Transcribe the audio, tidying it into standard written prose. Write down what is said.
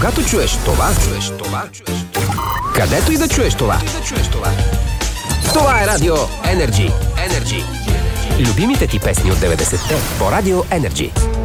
Когато чуеш това, където и да чуеш това. Това е Радио Energy. Любимите ти песни от 90-те по Радио Energy.